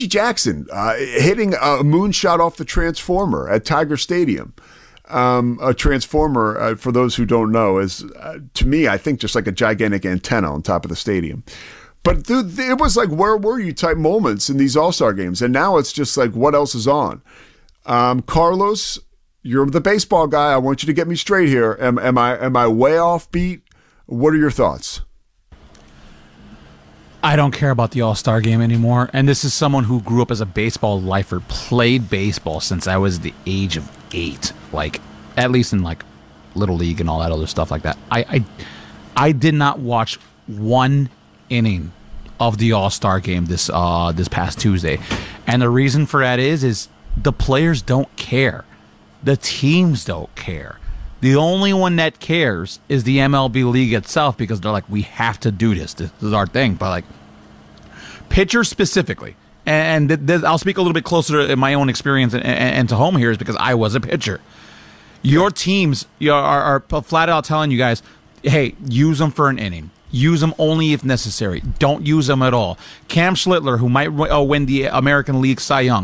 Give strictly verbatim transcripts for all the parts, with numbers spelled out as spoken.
Jackson uh, hitting a moonshot off the transformer at Tiger Stadium. Um, a transformer, uh, for those who don't know, is uh, to me, I think, just like a gigantic antenna on top of the stadium. But th- it was like, where were you type moments in these All-Star games. And now it's just like, what else is on? Um, Carlos, you're the baseball guy. I want you to get me straight here. Am, am I am I way off beat? What are your thoughts? I don't care about the All-Star game anymore. And this is someone who grew up as a baseball lifer, played baseball since I was the age of eight. Like, at least in like Little League and all that other stuff like that. I I, I did not watch one inning of the All-Star game this uh this past Tuesday. And the reason for that is is the players don't care. The teams don't care. The only one that cares is the M L B league itself, because they're like, we have to do this. This is our thing. But like, pitchers specifically, and th- th- I'll speak a little bit closer to my own experience and, and, and to home here, is because I was a pitcher. Your teams are, are, are flat out telling you guys, hey, use them for an inning. Use them only if necessary. Don't use them at all. Cam Schlittler, who might uh, win the American League Cy Young,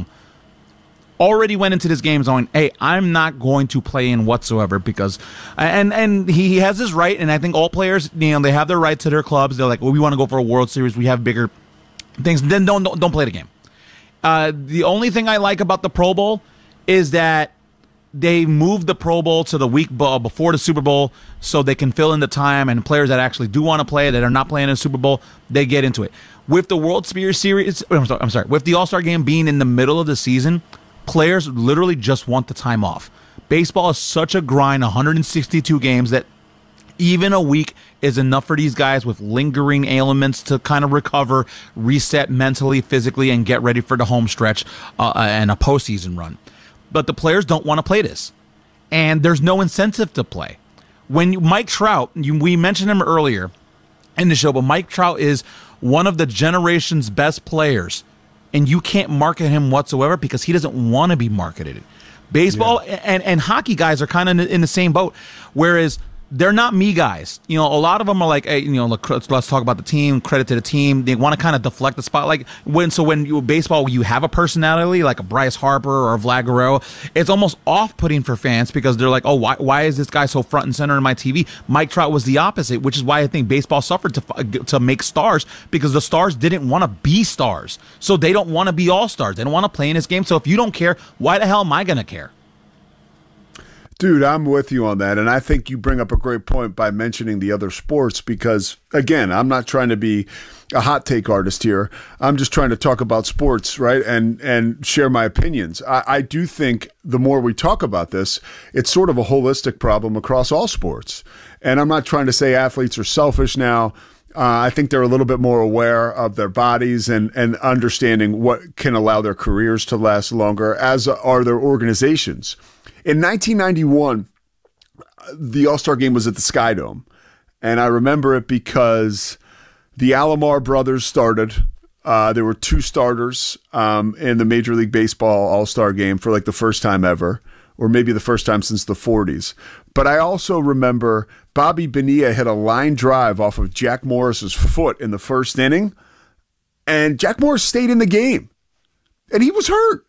already went into this game going, hey, I'm not going to play in whatsoever, because and and he has his right, and I think all players, you know, they have their right to their clubs. They're like, well, we want to go for a World Series, we have bigger things, then don't don't, don't play the game. Uh, the only thing I like about the Pro Bowl is that they moved the Pro Bowl to the week before the Super Bowl so they can fill in the time, and players that actually do want to play, that are not playing in the Super Bowl, they get into it. With the World Series, I'm sorry, I'm sorry with the All-Star game being in the middle of the season, players literally just want the time off. Baseball is such a grind, one hundred sixty-two games, that even a week is enough for these guys with lingering ailments to kind of recover, reset mentally, physically, and get ready for the home stretch uh, and a postseason run. But the players don't want to play this, and there's no incentive to play. When Mike Trout, you, we mentioned him earlier in the show, but Mike Trout is one of the generation's best players, and you can't market him whatsoever because he doesn't want to be marketed. Baseball yeah. and, and hockey guys are kind of in the same boat, whereas they're not me guys. You know, a lot of them are like, hey, you know, let's, let's talk about the team, credit to the team. They want to kind of deflect the spotlight. When so when you baseball, you have a personality like a Bryce Harper or a Vlad Guerrero, it's almost off-putting for fans because they're like, oh, why why is this guy so front and center in my T V? Mike Trout was the opposite, which is why I think baseball suffered to to make stars, because the stars didn't want to be stars. So they don't want to be all-stars. They don't want to play in this game. So if you don't care, why the hell am I going to care? Dude, I'm with you on that, and I think you bring up a great point by mentioning the other sports because, again, I'm not trying to be a hot take artist here. I'm just trying to talk about sports, right, and and share my opinions. I, I do think the more we talk about this, it's sort of a holistic problem across all sports, and I'm not trying to say athletes are selfish now. Uh, I think they're a little bit more aware of their bodies and, and understanding what can allow their careers to last longer, as are their organizations. In nineteen ninety-one, the All-Star game was at the Sky Dome, and I remember it because the Alomar brothers started. Uh, there were two starters um, in the Major League Baseball All-Star game for like the first time ever, or maybe the first time since the forties. But I also remember Bobby Bonilla hit a line drive off of Jack Morris's foot in the first inning, and Jack Morris stayed in the game, and he was hurt.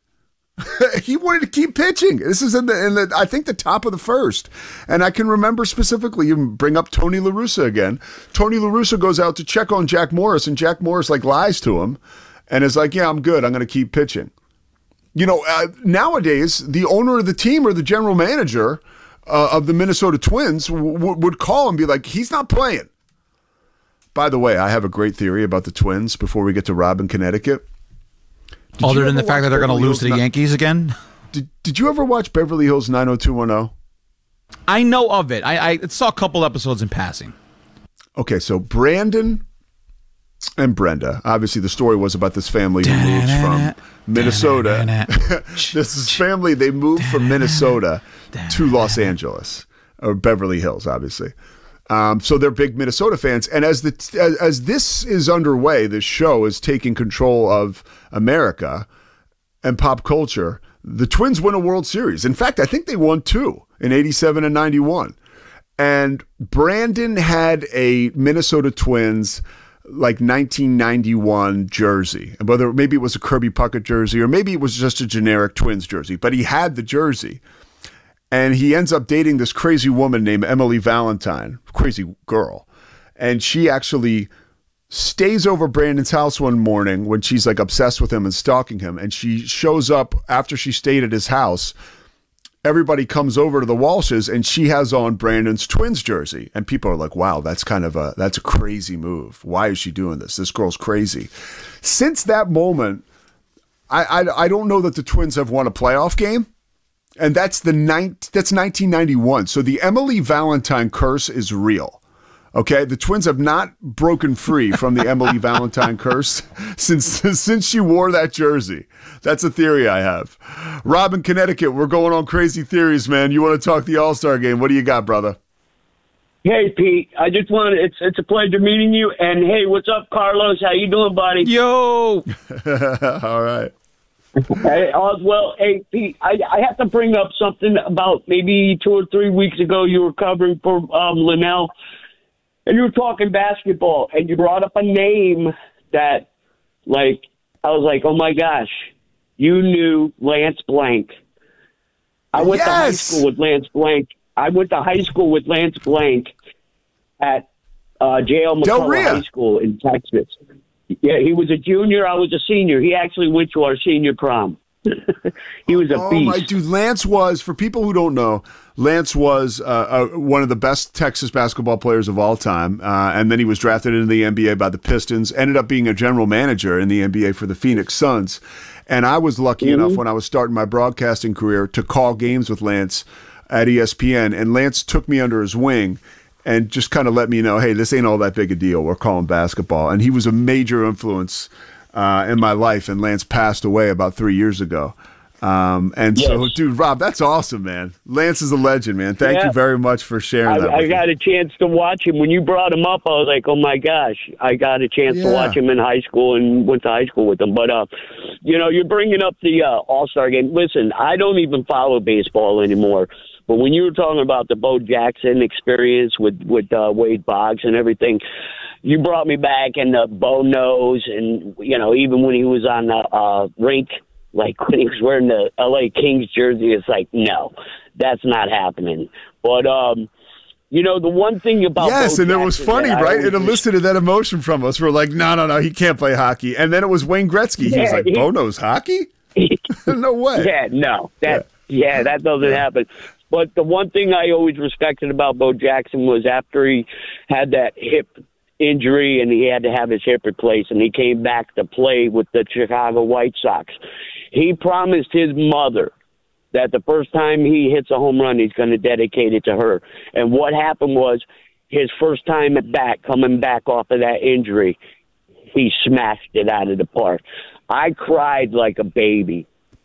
He wanted to keep pitching. This is in the, in the, I think, the top of the first. And I can remember specifically, you bring up Tony La Russa again. Tony La Russa goes out to check on Jack Morris, and Jack Morris like lies to him and is like, yeah, I'm good. I'm going to keep pitching. You know, uh, nowadays, the owner of the team or the general manager uh, of the Minnesota Twins w- would call and be like, he's not playing. By the way, I have a great theory about the Twins before we get to Rob in Connecticut. Did Other than the fact that they're going to lose to the Yankees again? Did, did you ever watch Beverly Hills nine oh two one oh? I know of it. I, I saw a couple episodes in passing. Okay, so Brandon and Brenda, obviously the story was about this family who moves from Minnesota. This is family, they moved from Minnesota to Los Angeles, or Beverly Hills, obviously. Um, so they're big Minnesota fans, and as the as, as this is underway, this show is taking control of America and pop culture. The Twins win a World Series. In fact, I think they won two in eighty-seven and ninety-one. And Brandon had a Minnesota Twins like nineteen ninety-one jersey, whether maybe it was a Kirby Puckett jersey or maybe it was just a generic Twins jersey, but he had the jersey. And he ends up dating this crazy woman named Emily Valentine, crazy girl. And she actually stays over Brandon's house one morning when she's like obsessed with him and stalking him. And she shows up after she stayed at his house. Everybody comes over to the Walshes and she has on Brandon's Twins jersey. And people are like, wow, that's kind of a, that's a crazy move. Why is she doing this? This girl's crazy. Since that moment, I, I, I don't know that the Twins have won a playoff game. And that's the ninth, that's nineteen ninety-one. So the Emily Valentine curse is real. Okay, the Twins have not broken free from the Emily Valentine curse since since she wore that jersey. That's a theory I have. Rob in Connecticut, we're going on crazy theories, man. You want to talk the All-Star game? What do you got, brother? Hey, Pete. I just want to, it's it's a pleasure meeting you. And hey, what's up, Carlos? How you doing, buddy? Yo. All right. Hey, Oswell, hey, Pete, I, I have to bring up something about maybe two or three weeks ago you were covering for um, Linnell, and you were talking basketball, and you brought up a name that, like, I was like, oh, my gosh, you knew Lance Blank. I went yes! to high school with Lance Blank. I went to high school with Lance Blank at uh, J L McCullough High School in Texas. Yeah, he was a junior. I was a senior. He actually went to our senior prom. He was a oh beast. My dude, Lance was, for people who don't know, Lance was uh, uh, one of the best Texas basketball players of all time. Uh, and then he was drafted into the N B A by the Pistons, ended up being a general manager in the N B A for the Phoenix Suns. And I was lucky mm-hmm. enough when I was starting my broadcasting career to call games with Lance at E S P N. And Lance took me under his wing and just kind of let me know, hey, this ain't all that big a deal. We're calling basketball. And he was a major influence uh, in my life. And Lance passed away about three years ago. Um, and yes. so, dude, Rob, that's awesome, man. Lance is a legend, man. Thank yeah. you very much for sharing I, that. I with got me. a chance to watch him. When you brought him up, I was like, oh, my gosh. I got a chance yeah. to watch him in high school and went to high school with him. But, uh, you know, you're bringing up the uh, All-Star game. Listen, I don't even follow baseball anymore. But when you were talking about the Bo Jackson experience with, with uh, Wade Boggs and everything, you brought me back, and the Bo knows, and, you know, even when he was on the uh, rink, like when he was wearing the L A Kings jersey, it's like, no, that's not happening. But, um, you know, the one thing about Yes, Bo and Jackson it was funny, right? It elicited that emotion from us. We're like, no, no, no, he can't play hockey. And then it was Wayne Gretzky. He yeah, was like, he, Bo knows hockey? No way. Yeah, no. That, yeah. yeah, that doesn't happen. But the one thing I always respected about Bo Jackson was after he had that hip injury and he had to have his hip replaced and he came back to play with the Chicago White Sox, he promised his mother that the first time he hits a home run, he's going to dedicate it to her. And what happened was his first time at bat, coming back off of that injury, he smashed it out of the park. I cried like a baby.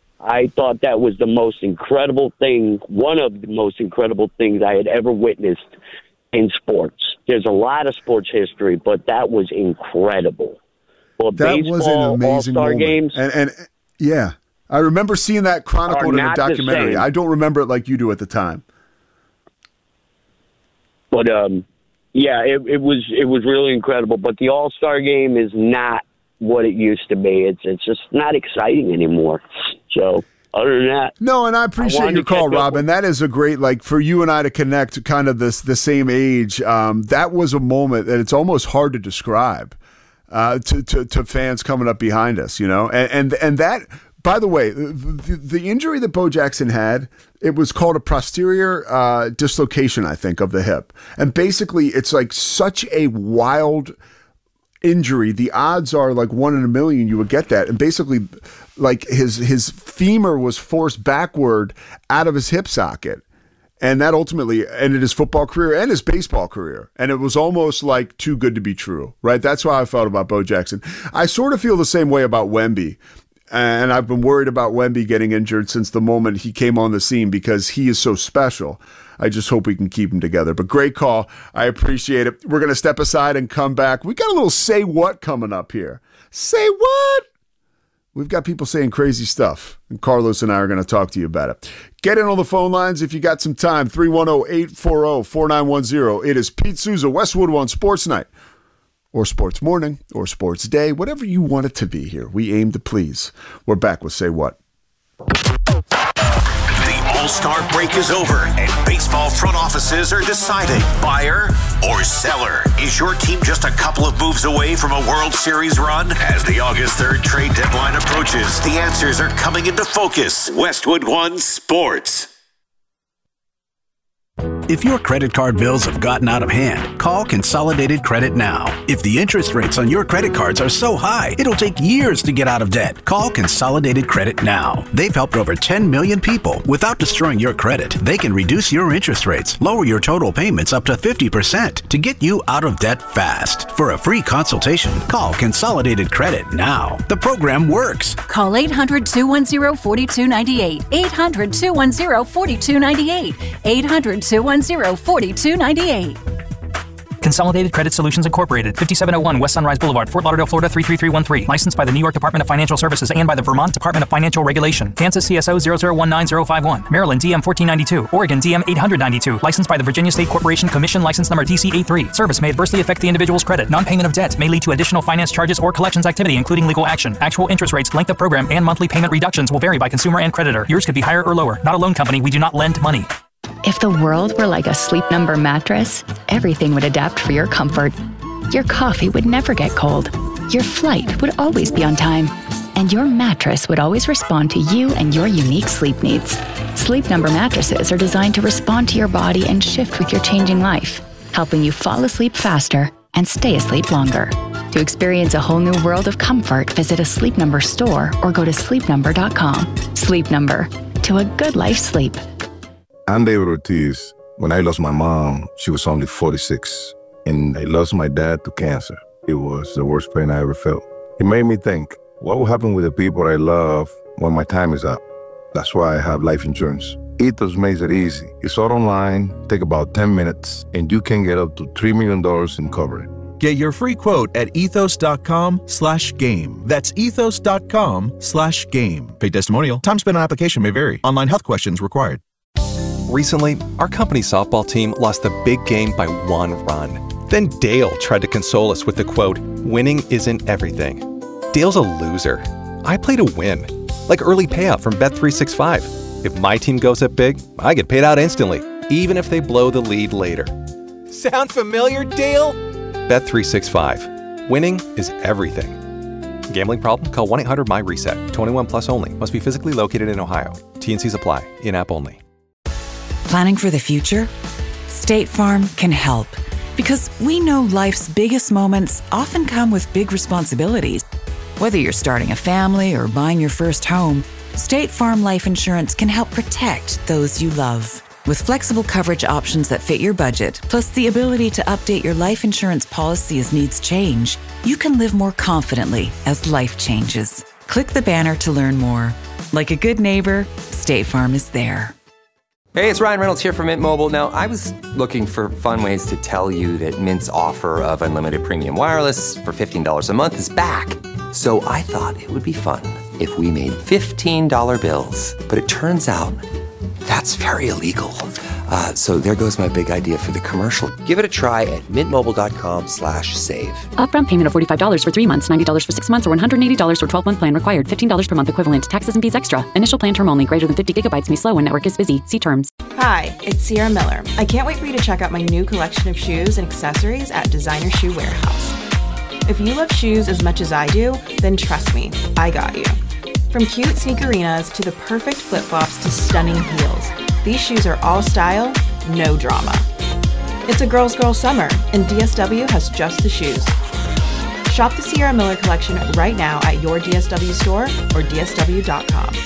I thought that was the most incredible thing, one of the most incredible things I had ever witnessed in sports. There's a lot of sports history, but that was incredible. Well, that baseball, was an amazing All-Star moment. games, and, and yeah, I remember seeing that chronicled in a documentary. I don't remember it like you do at the time. But um, yeah, it, it was it was really incredible. But the All-Star game is not what it used to be. It's it's just not exciting anymore. So other than that, no, and I appreciate I your call, Rob. And that is a great, like, for you and I to connect, kind of this the same age. Um, that was a moment that it's almost hard to describe uh, to, to to fans coming up behind us, you know. And and and that, by the way, the, the injury that Bo Jackson had, it was called a posterior uh, dislocation, I think, of the hip. And basically, it's like such a wild injury. The odds are like one in a million you would get that. And basically, like his his femur was forced backward out of his hip socket. And that ultimately ended his football career and his baseball career. And it was almost like too good to be true, right? That's how I felt about Bo Jackson. I sort of feel the same way about Wemby. And I've been worried about Wemby getting injured since the moment he came on the scene because he is so special. I just hope we can keep him together. But great call. I appreciate it. We're going to step aside and come back. We got a little Say What coming up here. Say what? We've got people saying crazy stuff, and Carlos and I are going to talk to you about it. Get in on the phone lines if you got some time. three one zero, eight four zero, four nine one zero. It is Pete Souza, Westwood One Sports Night or Sports Morning, or Sports Day, whatever you want it to be here. We aim to please. We're back with Say What. The All-Star break is over, and baseball front offices are deciding buyer or seller. Is your team just a couple of moves away from a World Series run? As the August third trade deadline approaches, the answers are coming into focus. Westwood One Sports. If your credit card bills have gotten out of hand, call Consolidated Credit now. If the interest rates on your credit cards are so high, it'll take years to get out of debt. Call Consolidated Credit now. They've helped over ten million people without destroying your credit. They can reduce your interest rates, lower your total payments up to fifty percent to get you out of debt fast. For a free consultation, call Consolidated Credit now. The program works. Call eight hundred, two one zero, four two nine eight. eight hundred, two one zero, four two nine eight. eight hundred, two one zero, four two nine eight. Consolidated Credit Solutions Incorporated, fifty-seven oh one West Sunrise Boulevard, Fort Lauderdale, Florida three three three one three. Licensed by the New York Department of Financial Services and by the Vermont Department of Financial Regulation. Kansas C S O zero zero one nine zero five one. Maryland D M fourteen ninety-two. Oregon D M eight ninety-two. Licensed by the Virginia State Corporation Commission. License number D C eighty-three. Service may adversely affect the individual's credit. Non-payment of debt may lead to additional finance charges or collections activity, including legal action. Actual interest rates, length of program, and monthly payment reductions will vary by consumer and creditor. Yours could be higher or lower. Not a loan company. We do not lend money. If the world were like a Sleep Number mattress, everything would adapt for your comfort. Your coffee would never get cold. Your flight would always be on time. And your mattress would always respond to you and your unique sleep needs. Sleep Number mattresses are designed to respond to your body and shift with your changing life, helping you fall asleep faster and stay asleep longer. To experience a whole new world of comfort, visit a Sleep Number store or go to sleep number dot com. Sleep Number. To a good life sleep. I'm David Ortiz. When I lost my mom, she was only forty-six, and I lost my dad to cancer. It was the worst pain I ever felt. It made me think, what will happen with the people I love when my time is up? That's why I have life insurance. Ethos makes it easy. It's all online, take about ten minutes, and you can get up to three million dollars in coverage. Get your free quote at ethos.com slash game. That's ethos.com slash game. Paid testimonial. Time spent on application may vary. Online health questions required. Recently, our company softball team lost the big game by one run. Then Dale tried to console us with the quote, "Winning isn't everything." Dale's a loser. I play to win. Like early payout from Bet three sixty-five. If my team goes up big, I get paid out instantly, even if they blow the lead later. Sound familiar, Dale? Bet three sixty-five. Winning is everything. Gambling problem? Call one eight hundred M Y reset. twenty-one plus only. Must be physically located in Ohio. T and Cs apply. In-app only. Planning for the future? State Farm can help. Because we know life's biggest moments often come with big responsibilities. Whether you're starting a family or buying your first home, State Farm Life Insurance can help protect those you love. With flexible coverage options that fit your budget, plus the ability to update your life insurance policy as needs change, you can live more confidently as life changes. Click the banner to learn more. Like a good neighbor, State Farm is there. Hey, it's Ryan Reynolds here from Mint Mobile. Now, I was looking for fun ways to tell you that Mint's offer of unlimited premium wireless for fifteen dollars a month is back. So I thought it would be fun if we made fifteen dollar bills. But it turns out that's very illegal. Uh, so there goes my big idea for the commercial. Give it a try at mintmobile.com slash save. Upfront payment of forty-five dollars for three months, ninety dollars for six months, or one hundred eighty dollars for twelve-month plan required. fifteen dollars per month equivalent. Taxes and fees extra. Initial plan term only. Greater than fifty gigabytes may slow when network is busy. See terms. Hi, it's Sierra Miller. I can't wait for you to check out my new collection of shoes and accessories at Designer Shoe Warehouse. If you love shoes as much as I do, then trust me, I got you. From cute sneakerinas to the perfect flip-flops to stunning heels, these shoes are all style, no drama. It's a girl's girl summer, and D S W has just the shoes. Shop the Sierra Miller collection right now at your D S W store or D S W dot com.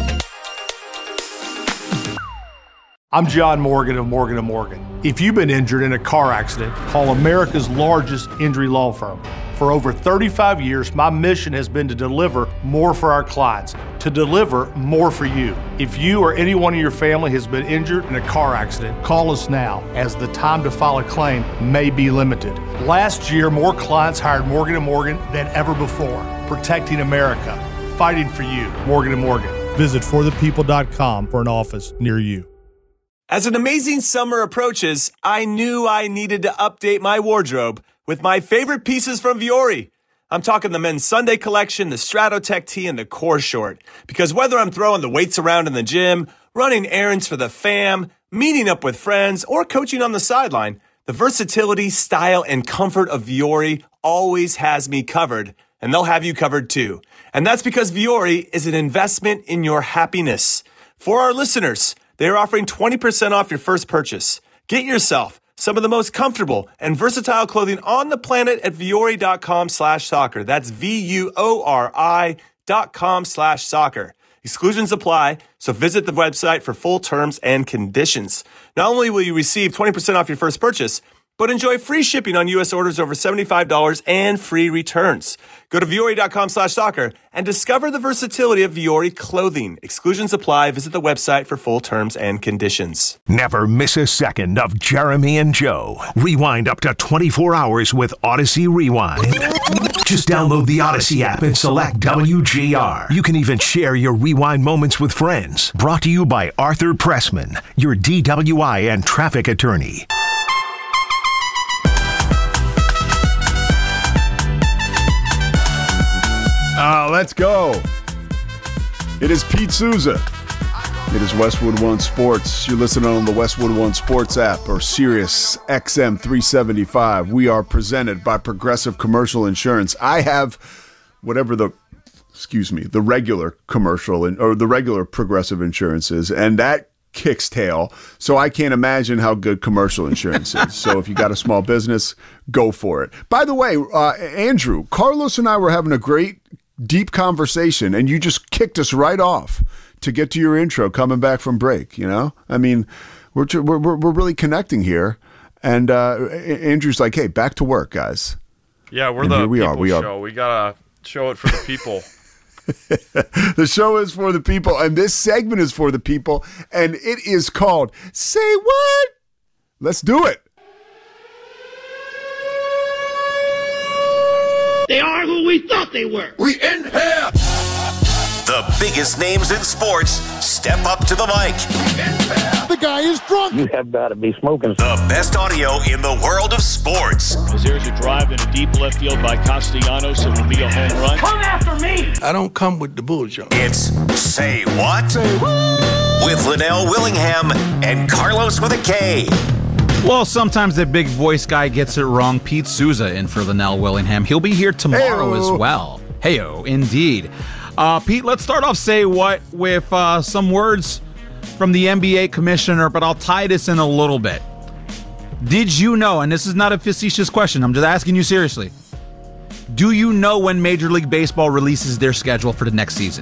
I'm John Morgan of Morgan and Morgan. If you've been injured in a car accident, call America's largest injury law firm. For over thirty-five years, my mission has been to deliver more for our clients, to deliver more for you. If you or anyone in your family has been injured in a car accident, call us now, as the time to file a claim may be limited. Last year, more clients hired Morgan and Morgan than ever before, protecting America, fighting for you. Morgan and Morgan. Visit for the people dot com for an office near you. As an amazing summer approaches, I knew I needed to update my wardrobe with my favorite pieces from Vuori. I'm talking the men's Sunday collection, the Stratotech tee, and the Core Short. Because whether I'm throwing the weights around in the gym, running errands for the fam, meeting up with friends, or coaching on the sideline, the versatility, style, and comfort of Vuori always has me covered, and they'll have you covered too. And that's because Vuori is an investment in your happiness. For our listeners, they are offering twenty percent off your first purchase. Get yourself some of the most comfortable and versatile clothing on the planet at Vuori.com slash soccer. That's V-U-O-R-I dot com slash soccer. Exclusions apply, so visit the website for full terms and conditions. Not only will you receive twenty percent off your first purchase, but enjoy free shipping on U S orders over seventy-five dollars and free returns. Go to Vuori.com slash soccer and discover the versatility of Vuori clothing. Exclusions apply. Visit the website for full terms and conditions. Never miss a second of Jeremy and Joe. Rewind up to twenty-four hours with Odyssey Rewind. Just download the Odyssey app and select W G R. You can even share your rewind moments with friends. Brought to you by Arthur Pressman, your D W I and traffic attorney. Uh, let's go. It is Pete Souza. It is Westwood One Sports. You're listening on the Westwood One Sports app or Sirius X M three seventy-five. We are presented by Progressive Commercial Insurance. I have whatever the, excuse me, the regular commercial and or the regular Progressive insurance is, and that kicks tail. So I can't imagine how good commercial insurance is. So if you got a small business, go for it. By the way, uh, Andrew, Carlos and I were having a great deep conversation, and you just kicked us right off to get to your intro coming back from break. You know, I mean, we're we're we're really connecting here, and uh, Andrew's like, "Hey, back to work, guys." Yeah, we're and the we people are. We show. are. We gotta show it for the people. The show is for the people, and this segment is for the people, and it is called "Say What." Let's do it. They are who we thought they were. We in here. The biggest names in sports step up to the mic. The guy is drunk. You have got to be smoking. The best audio in the world of sports. As there's a drive in a deep left field by Castellanos, it will be a home run. Come after me. I don't come with the bullshit. It's Say What? Say what? With Linnell Willingham and Carlos with a K. Well, sometimes the big voice guy gets it wrong. Pete Souza in for Linnell Willingham. He'll be here tomorrow Hey-o. as well. Heyo, indeed. Uh, Pete, let's start off Say What with uh, some words from the N B A commissioner, but I'll tie this in a little bit. Did you know, and this is not a facetious question, I'm just asking you seriously, do you know when Major League Baseball releases their schedule for the next season?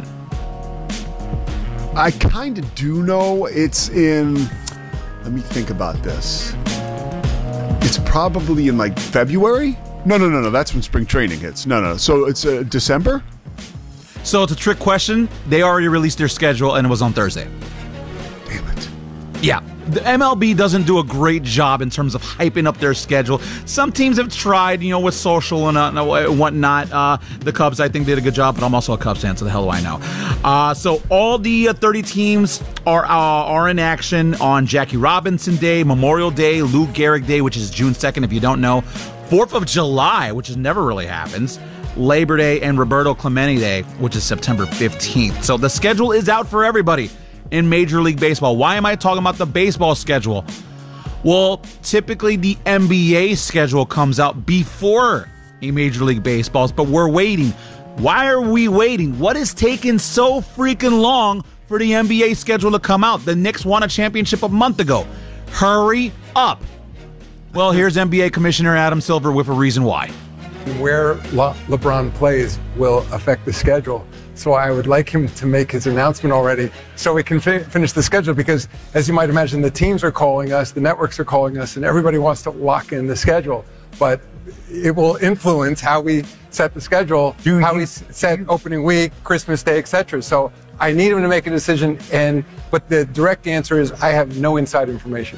I kind of do know. It's in, let me think about this. It's probably in like February? No, no, no, no. That's when spring training hits. No, no. So it's uh, December? So it's a trick question. They already released their schedule, and it was on Thursday. Damn it. Yeah. The M L B doesn't do a great job in terms of hyping up their schedule. Some teams have tried, you know, with social and uh, whatnot. Uh, the Cubs, I think, did a good job, but I'm also a Cubs fan, so the hell do I know. Uh, so all the uh, thirty teams are uh, are in action on Jackie Robinson Day, Memorial Day, Lou Gehrig Day, which is June second, if you don't know, fourth of July, which is never really happens, Labor Day, and Roberto Clemente Day, which is September fifteenth. So the schedule is out for everybody in Major League Baseball. Why am I talking about the baseball schedule? Well, typically the N B A schedule comes out before a Major League Baseball's, but we're waiting. Why are we waiting? What is taking so freaking long for the N B A schedule to come out? The Knicks won a championship a month ago. Hurry up. Well, here's N B A Commissioner Adam Silver with a reason why. Where Le- LeBron plays will affect the schedule. So I would like him to make his announcement already so we can fi- finish the schedule because, as you might imagine, the teams are calling us, the networks are calling us, and everybody wants to lock in the schedule. But it will influence how we set the schedule, Do how you, we set opening week, Christmas Day, et cetera. So I need him to make a decision, and but the direct answer is I have no inside information.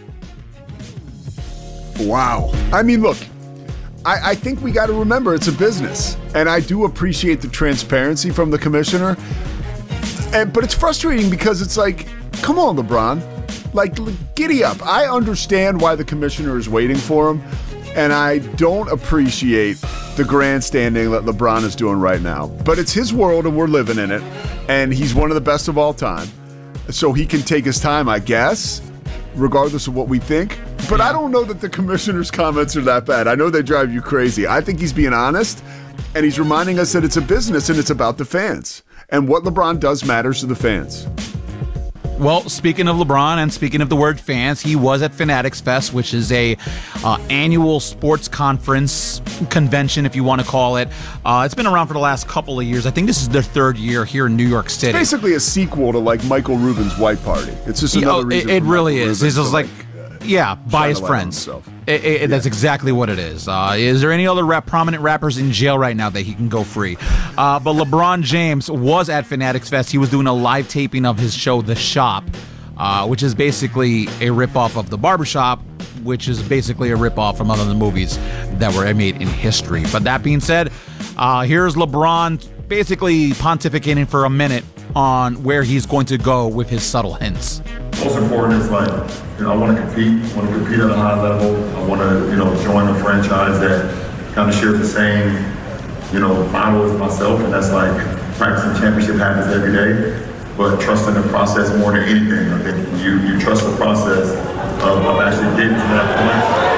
Wow. I mean, look, I, I think we got to remember it's a business, and I do appreciate the transparency from the commissioner. And but it's frustrating because it's like, come on, LeBron, like giddy up. I understand why the commissioner is waiting for him, And I don't appreciate the grandstanding that LeBron is doing right now. But it's his world and we're living in it. And he's one of the best of all time. So he can take his time, I guess, regardless of what we think. But I don't know that the commissioner's comments are that bad. I know they drive you crazy. I think he's being honest, and he's reminding us that it's a business and it's about the fans. And what LeBron does matters to the fans. Well, speaking of LeBron and speaking of the word fans, he was at Fanatics Fest, which is a uh, annual sports conference convention, if you want to call it. Uh, it's been around for the last couple of years. I think this is their third year here in New York City. It's basically a sequel to like Michael Rubin's White Party. It's just another oh, reason. It, it really Michael is. Rubin It's just like, like uh, yeah, by his friends. It, it, yeah. That's exactly what it is. Uh, is there any other rap, prominent rappers in jail right now that he can go free? Uh, but LeBron James was at Fanatics Fest. He was doing a live taping of his show, The Shop, uh, which is basically a ripoff of The Barbershop, which is basically a ripoff from other movies that were made in history. But that being said, uh, here's LeBron basically pontificating for a minute on where he's going to go with his subtle hints. Most important is like, you know, I want to compete, I want to compete at a high level. I want to, you know, join a franchise that kind of shares the same, you know, model as myself, and that's like practicing championship habits every day, but trusting the process more than anything. I think you, you trust the process of, of actually getting to that point.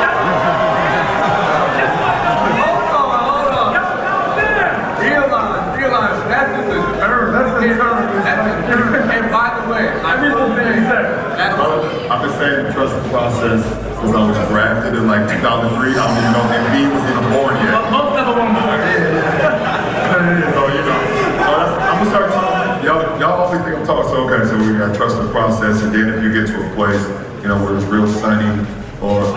And by the way, I will say that I've been saying trust the process since I was drafted in like two thousand three. I don't even know if M B was even born yet. Most never want to So, you know, so that's, I'm gonna start talking. Y'all, y'all always think I'm talking, so okay, so we gotta trust the process, and then if you get to a place, you know, where it's real sunny or, or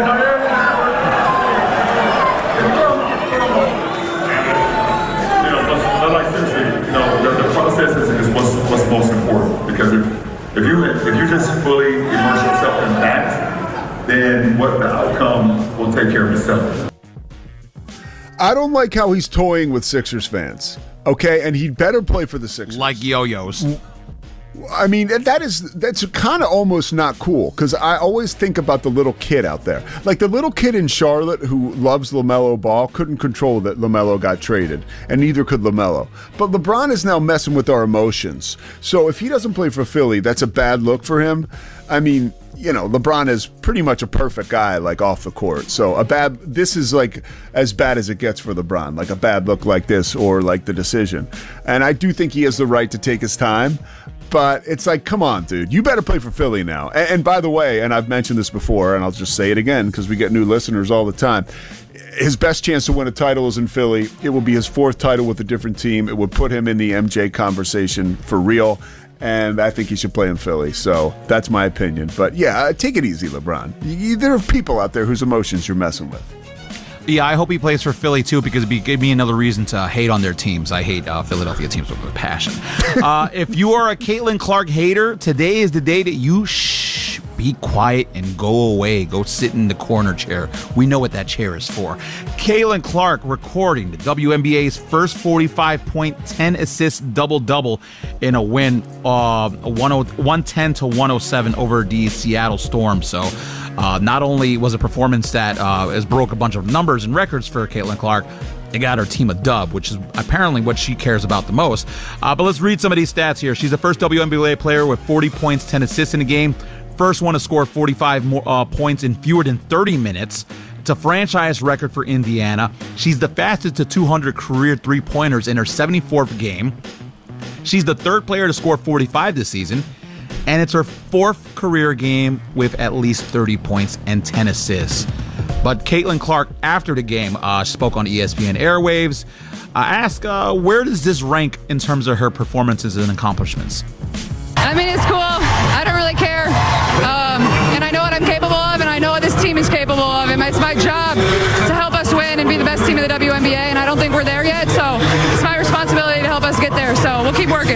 what's most important, because if if you if you just fully immerse yourself in that, then what the outcome will take care of itself. I don't like how he's toying with Sixers fans. Okay, and he'd better play for the Sixers. Like yo-yos. I mean, that is that's kind of almost not cool, because I always think about the little kid out there. Like the little kid in Charlotte who loves LaMelo Ball couldn't control that LaMelo got traded, and neither could LaMelo. But LeBron is now messing with our emotions. So if he doesn't play for Philly, that's a bad look for him. I mean, you know, LeBron is pretty much a perfect guy, like off the court. So a bad, this is like as bad as it gets for LeBron, like a bad look like this or like the decision. And I do think he has the right to take his time. But it's like, come on, dude. You better play for Philly now. And, and by the way, and I've mentioned this before, and I'll just say it again because we get new listeners all the time. His best chance to win a title is in Philly. It will be his fourth title with a different team. It would put him in the M J conversation for real. And I think he should play in Philly. So that's my opinion. But yeah, take it easy, LeBron. You, there are people out there whose emotions you're messing with. Yeah, I hope he plays for Philly, too, because it'd give me another reason to hate on their teams. I hate uh, Philadelphia teams with a passion. uh, if you are a Caitlin Clark hater, today is the day that you shh, be quiet and go away. Go sit in the corner chair. We know what that chair is for. Caitlin Clark recording the W N B A's first forty-five point, ten assist double-double in a win, uh, one ten to one oh seven over the Seattle Storm. So uh, not only was a performance that uh, has broke a bunch of numbers and records for Caitlin Clark, they got her team a dub, which is apparently what she cares about the most. Uh, but let's read some of these stats here. She's the first W N B A player with forty points, ten assists in a game. First one to score forty-five more, uh, points in fewer than thirty minutes. It's a franchise record for Indiana. She's the fastest to two hundred career three-pointers in her seventy-fourth game. She's the third player to score forty-five this season. And it's her fourth career game with at least thirty points and ten assists. But Caitlin Clark, after the game, uh, spoke on E S P N Airwaves. I uh, asked, uh, where does this rank in terms of her performances and accomplishments? I mean, it's cool. I don't really care. Um, and I know what I'm capable of, and I know what this team is capable of. And it's my job to help us win and be the best team in the W N B A, and I don't think we're there yet. So it's my responsibility to help us get there. So we'll keep working.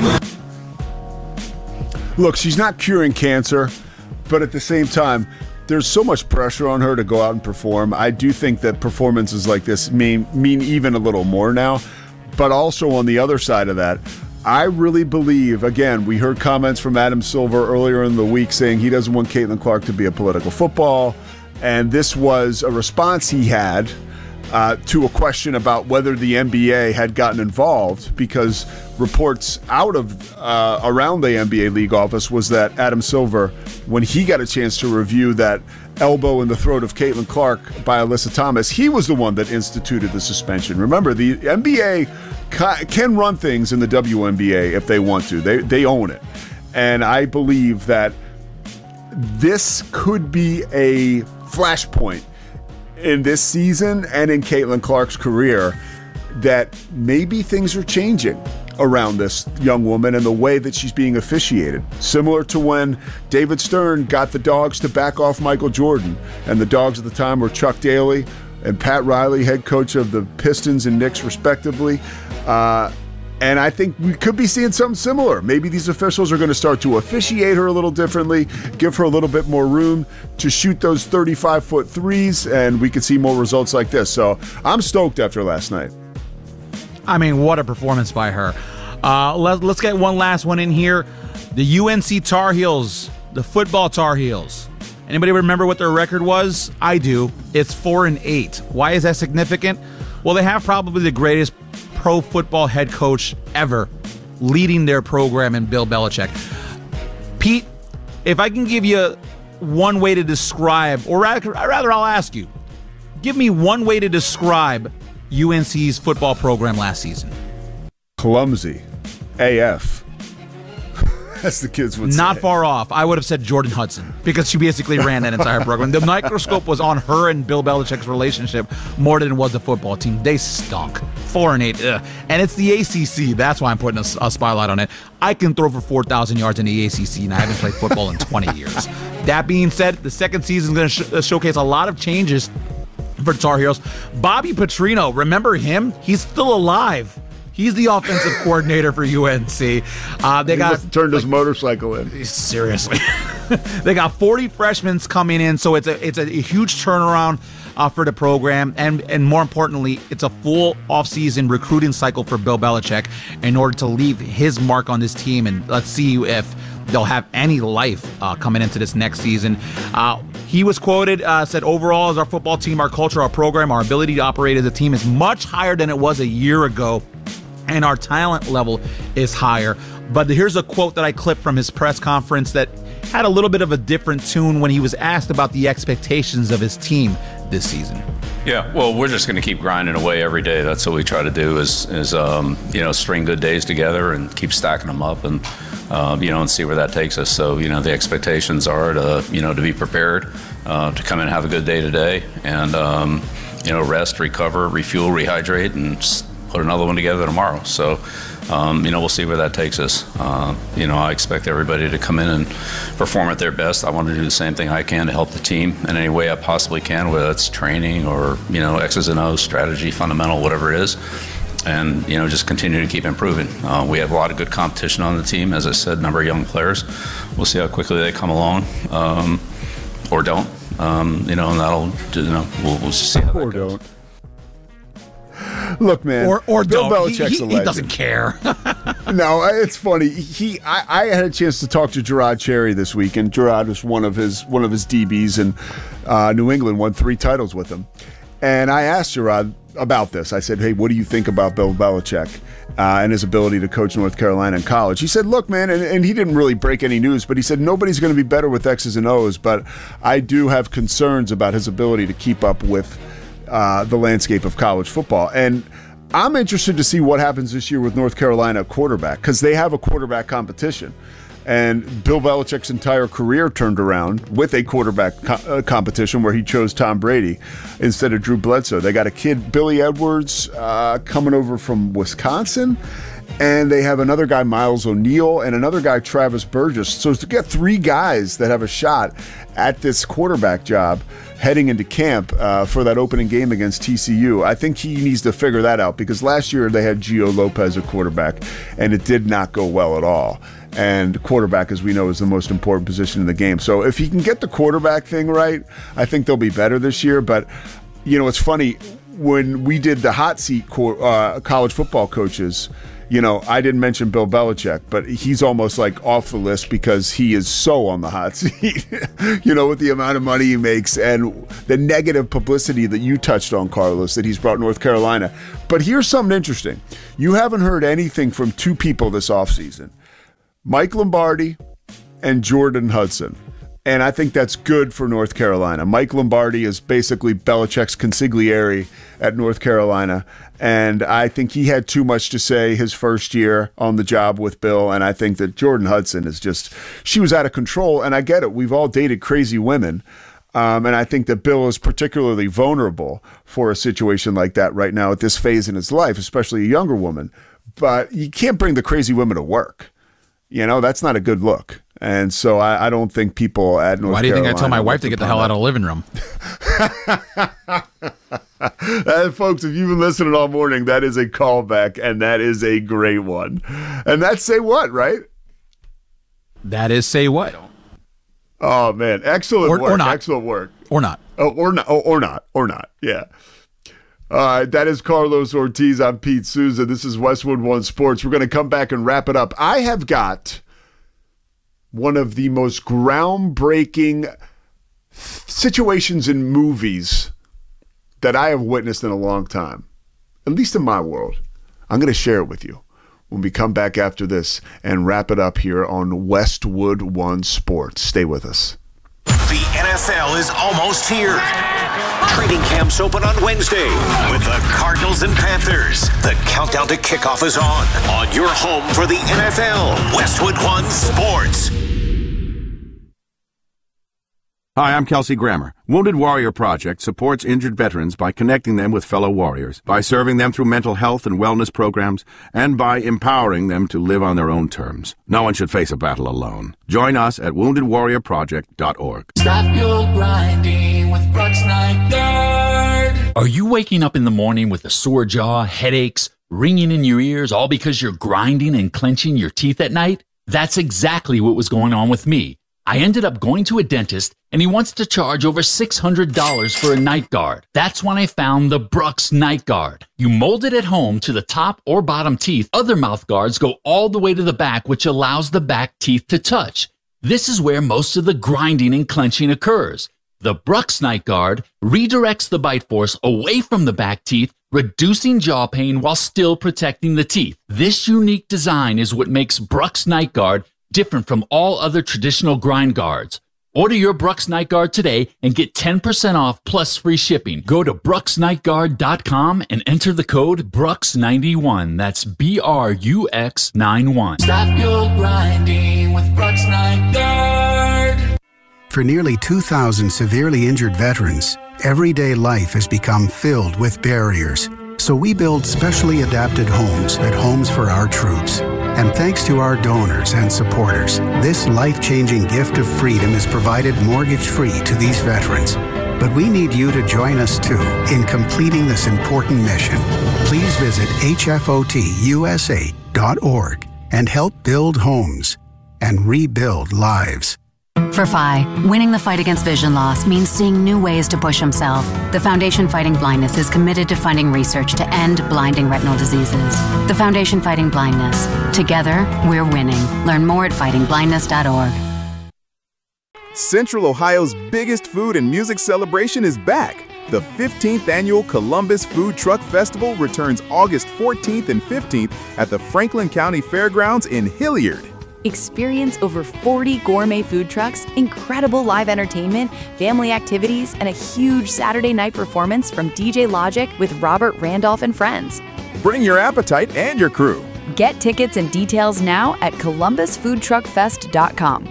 Look, she's not curing cancer, but at the same time, there's so much pressure on her to go out and perform. I do think that performances like this mean mean even a little more now. But also on the other side of that, I really believe, again, we heard comments from Adam Silver earlier in the week saying he doesn't want Caitlin Clark to be a political football, And this was a response he had uh, to a question about whether the N B A had gotten involved, because reports out of uh, around the N B A league office was that Adam Silver, when he got a chance to review that elbow in the throat of Caitlin Clark by Alyssa Thomas, he was the one that instituted the suspension. Remember, the N B A ca- can run things in the W N B A if they want to. They they own it. And I believe that this could be a flashpoint in this season and in Caitlin Clark's career, that maybe things are changing around this young woman and the way that she's being officiated. Similar to when David Stern got the dogs to back off Michael Jordan, and the dogs at the time were Chuck Daly and Pat Riley, head coach of the Pistons and Knicks respectively. Uh, and I think we could be seeing something similar. Maybe these officials are going to start to officiate her a little differently, give her a little bit more room to shoot those thirty-five foot threes, and we could see more results like this. So I'm stoked after last night. I mean, what a performance by her. Uh, let, let's get one last one in here. The U N C Tar Heels, the football Tar Heels. Anybody remember what their record was? I do. It's four and eight. Why is that significant? Well, they have probably the greatest pro football head coach ever leading their program in Bill Belichick. Pete, if I can give you one way to describe, or rather, rather I'll ask you, give me one way to describe U N C's football program last season. Clumsy. A F. As the kids would say. Not far off. I would have said Jordan Hudson, because she basically ran that entire program. The microscope was on her and Bill Belichick's relationship more than it was the football team. They stunk. Four and eight. Ugh. And it's the A C C. That's why I'm putting a, a spotlight on it. I can throw for four thousand yards in the A C C, and I haven't played football in twenty years. That being said, the second season is going to sh- showcase a lot of changes for Tar Heels. Bobby Petrino, remember him? He's still alive. He's the offensive coordinator for U N C. Uh, they he got must have turned like, his motorcycle in. Seriously, they got forty freshmen coming in, so it's a it's a, a huge turnaround uh, for the program, and and more importantly, it's a full offseason recruiting cycle for Bill Belichick in order to leave his mark on this team. And let's see if they'll have any life uh, coming into this next season. Uh, he was quoted, uh, said, overall, as our football team, our culture, our program, our ability to operate as a team is much higher than it was a year ago, and our talent level is higher. But here's a quote that I clipped from his press conference that had a little bit of a different tune when he was asked about the expectations of his team this season. Yeah, well, we're just going to keep grinding away every day. That's what we try to do is, is um, you know, string good days together and keep stacking them up and, uh, you know, and see where that takes us. So, you know, the expectations are to, you know, to be prepared, uh, to come in and have a good day today and, um, you know, rest, recover, refuel, rehydrate, and put another one together tomorrow. So, um, you know, we'll see where that takes us. Uh, you know, I expect everybody to come in and perform at their best. I want to do the same thing I can to help the team in any way I possibly can, whether it's training or, you know, X's and O's, strategy, fundamental, whatever it is. And, you know, just continue to keep improving. Uh, we have a lot of good competition on the team. As I said, a number of young players. We'll see how quickly they come along um, or don't. Um, you know, and that'll, you know, we'll, we'll see how or that goes. Don't. Look, man. Or, or Bill don't. Belichick's he, a he, legend. he doesn't care. No, it's funny. He, I, I had a chance to talk to Gerard Cherry this week, and Gerard was one of his one of his D Bs, and uh, New England won three titles with him. And I asked Gerard about this. I said, "Hey, what do you think about Bill Belichick uh, and his ability to coach North Carolina in college?" He said, "Look, man," and, and he didn't really break any news, but he said nobody's going to be better with X's and O's, but I do have concerns about his ability to keep up with uh, the landscape of college football. And I'm interested to see what happens this year with North Carolina quarterback, because they have a quarterback competition. And Bill Belichick's entire career turned around with a quarterback co- uh, competition where he chose Tom Brady instead of Drew Bledsoe. They got a kid, Billy Edwards, uh, coming over from Wisconsin. And they have another guy, Miles O'Neill, and another guy, Travis Burgess. So to get three guys that have a shot at this quarterback job heading into camp uh, for that opening game against T C U, I think he needs to figure that out, because last year they had Gio Lopez at quarterback, and it did not go well at all. And quarterback, as we know, is the most important position in the game. So if he can get the quarterback thing right, I think they'll be better this year. But, you know, it's funny, when we did the hot seat co- uh, college football coaches you know, I didn't mention Bill Belichick, but he's almost like off the list because he is so on the hot seat, you know, with the amount of money he makes and the negative publicity that you touched on, Carlos, that he's brought North Carolina. But here's something interesting. You haven't heard anything from two people this offseason, Mike Lombardi and Jordan Hudson. And I think that's good for North Carolina. Mike Lombardi is basically Belichick's consigliere at North Carolina. And I think he had too much to say his first year on the job with Bill. And I think that Jordan Hudson is just, she was out of control. And I get it. We've all dated crazy women. Um, and I think that Bill is particularly vulnerable for a situation like that right now at this phase in his life, especially a younger woman. But you can't bring the crazy women to work. You know, that's not a good look. And so I, I don't think people at North Carolina... Why do you think I told my wife to get the hell out of the living room? uh, folks, if you've been listening all morning, that is a callback, and that is a great one. And that's Say What, right? That is Say What. Oh, man. Excellent or, work. Or not. Excellent work. Or not. Oh, or not. Oh, or not. Or not. Yeah. All right, that is Carlos Ortiz. I'm Pete Souza. This is Westwood One Sports. We're going to come back and wrap it up. I have got one of the most groundbreaking situations in movies that I have witnessed in a long time, at least in my world. I'm going to share it with you when we come back after this and wrap it up here on Westwood One Sports. Stay with us. The N F L is almost here. Training camps open on Wednesday with the Cardinals and Panthers. The countdown to kickoff is on. On your home for the N F L, Westwood One Sports. Hi, I'm Kelsey Grammer. Wounded Warrior Project supports injured veterans by connecting them with fellow warriors, by serving them through mental health and wellness programs, and by empowering them to live on their own terms. No one should face a battle alone. Join us at wounded warrior project dot org. Stop your grinding with Brooks Night Guard. Are you waking up in the morning with a sore jaw, headaches, ringing in your ears, all because you're grinding and clenching your teeth at night? That's exactly what was going on with me. I ended up going to a dentist, and he wants to charge over six hundred dollars for a night guard. That's when I found the Brooks Night Guard. You mold it at home to the top or bottom teeth. Other mouth guards go all the way to the back, which allows the back teeth to touch. This is where most of the grinding and clenching occurs. The Brooks Night Guard redirects the bite force away from the back teeth, reducing jaw pain while still protecting the teeth. This unique design is what makes Brooks Night Guard different from all other traditional grind guards. Order your Brooks Night Guard today and get ten percent off plus free shipping. Go to brooks night guard dot com and enter the code Brooks ninety-one. That's B R U X ninety-one. Stop your grinding with Brooks Night Guard. For nearly two thousand severely injured veterans, everyday life has become filled with barriers. So we build specially adapted homes at Homes for Our Troops. And thanks to our donors and supporters, this life-changing gift of freedom is provided mortgage-free to these veterans. But we need you to join us, too, in completing this important mission. Please visit H F O T U S A dot org and help build homes and rebuild lives. For F I, winning the fight against vision loss means seeing new ways to push himself. The Foundation Fighting Blindness is committed to funding research to end blinding retinal diseases. The Foundation Fighting Blindness. Together, we're winning. Learn more at fighting blindness dot org. Central Ohio's biggest food and music celebration is back. The fifteenth Annual Columbus Food Truck Festival returns August fourteenth and fifteenth at the Franklin County Fairgrounds in Hilliard. Experience over forty gourmet food trucks, incredible live entertainment, family activities, and a huge Saturday night performance from D J Logic with Robert Randolph and friends. Bring your appetite and your crew. Get tickets and details now at columbus food truck fest dot com.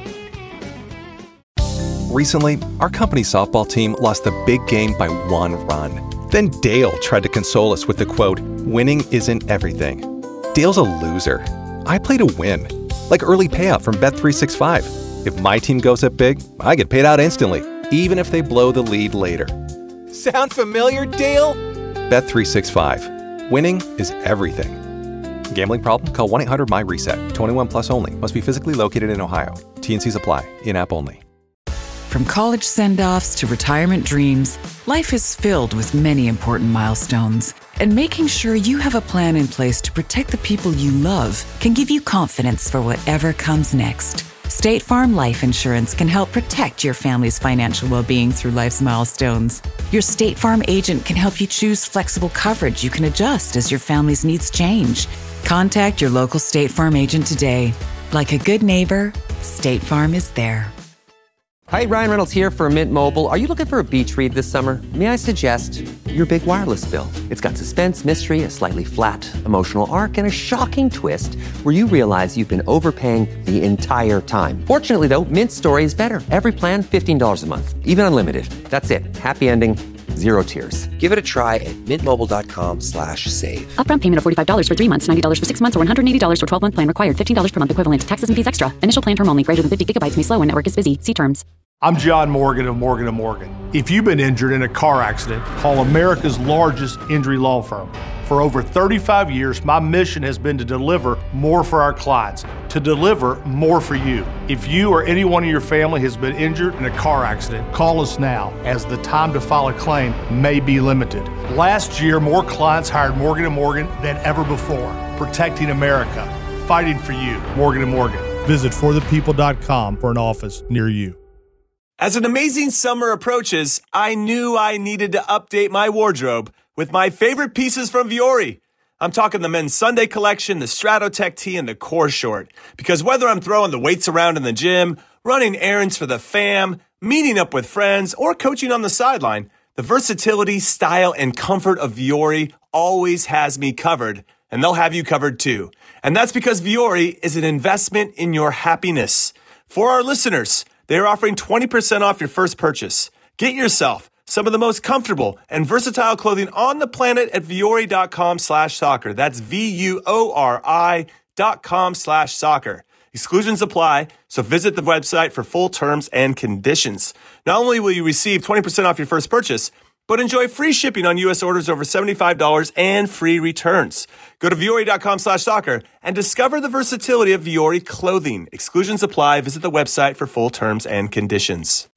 Recently, our company softball team lost the big game by one run. Then Dale tried to console us with the quote, "Winning isn't everything." Dale's a loser. I play to win. Like early payout from Bet three sixty-five. If my team goes up big, I get paid out instantly, even if they blow the lead later. Sound familiar, Dale? Bet three sixty-five. Winning is everything. Gambling problem? Call one eight hundred M Y reset. twenty-one plus only. Must be physically located in Ohio. T and Cs apply. In-app only. From college send-offs to retirement dreams, life is filled with many important milestones. And making sure you have a plan in place to protect the people you love can give you confidence for whatever comes next. State Farm Life Insurance can help protect your family's financial well-being through life's milestones. Your State Farm agent can help you choose flexible coverage you can adjust as your family's needs change. Contact your local State Farm agent today. Like a good neighbor, State Farm is there. Hi, Ryan Reynolds here for Mint Mobile. Are you looking for a beach read this summer? May I suggest your big wireless bill? It's got suspense, mystery, a slightly flat emotional arc, and a shocking twist where you realize you've been overpaying the entire time. Fortunately, though, Mint's story is better. Every plan, fifteen dollars a month, even unlimited. That's it. Happy ending, zero tears. Give it a try at mintmobile.com slash save. Upfront payment of forty-five dollars for three months, ninety dollars for six months, or one hundred eighty dollars for twelve-month plan required. fifteen dollars per month equivalent. Taxes and fees extra. Initial plan term only. Greater than fifty gigabytes may slow when network is busy. See terms. I'm John Morgan of Morgan and Morgan. If you've been injured in a car accident, call America's largest injury law firm. For over thirty-five years, my mission has been to deliver more for our clients, to deliver more for you. If you or anyone in your family has been injured in a car accident, call us now, as the time to file a claim may be limited. Last year, more clients hired Morgan and Morgan than ever before, protecting America, fighting for you. Morgan and Morgan. Visit for the people dot com for an office near you. As an amazing summer approaches, I knew I needed to update my wardrobe with my favorite pieces from Vuori. I'm talking the men's Sunday collection, the Stratotech tee, and the core short. Because whether I'm throwing the weights around in the gym, running errands for the fam, meeting up with friends, or coaching on the sideline, the versatility, style, and comfort of Vuori always has me covered, and they'll have you covered too. And that's because Vuori is an investment in your happiness. For our listeners, they're offering twenty percent off your first purchase. Get yourself some of the most comfortable and versatile clothing on the planet at Vuori.com slash soccer. That's V-U-O-R-I dot com slash soccer. Exclusions apply, so visit the website for full terms and conditions. Not only will you receive twenty percent off your first purchase, but enjoy free shipping on U S orders over seventy-five dollars and free returns. Go to Vuori.com slash soccer and discover the versatility of Vuori clothing. Exclusions apply. Visit the website for full terms and conditions.